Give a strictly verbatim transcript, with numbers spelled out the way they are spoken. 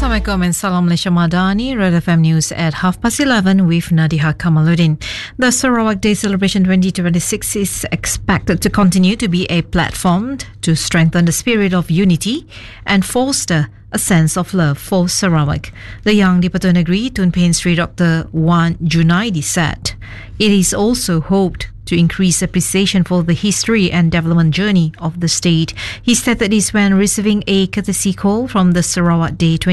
Assalamualaikum and Salam Malaysia Madani, Red F M News at half past eleven with Nadiha Kamaluddin. The Sarawak Day Celebration twenty twenty-six is expected to continue to be a platform to strengthen the spirit of unity and foster a sense of love for Sarawak. The Yang di-Pertua Negeri Tun Pehin Sri Doctor Wan Junaidi said it is also hoped to increase appreciation for the history and development journey of the state. He said that this when receiving a courtesy call from the Sarawak Day